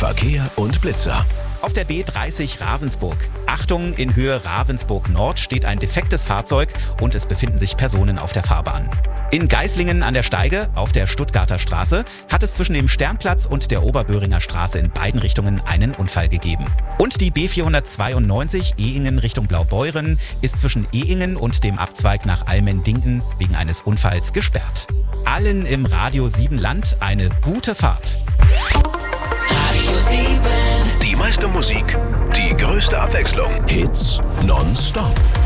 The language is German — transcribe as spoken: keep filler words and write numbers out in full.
Verkehr und Blitzer. Auf der B dreißig Ravensburg. Achtung, in Höhe Ravensburg Nord steht ein defektes Fahrzeug und es befinden sich Personen auf der Fahrbahn. In Geislingen an der Steige auf der Stuttgarter Straße hat es zwischen dem Sternplatz und der Oberböhringer Straße in beiden Richtungen einen Unfall gegeben. Und die B vierhundertzweiundneunzig Ehingen Richtung Blaubeuren ist zwischen Ehingen und dem Abzweig nach Almendingen wegen eines Unfalls gesperrt. Allen im Radio sieben Land eine gute Fahrt. Radio sieben. Die meiste Musik, die größte Abwechslung. Hits nonstop.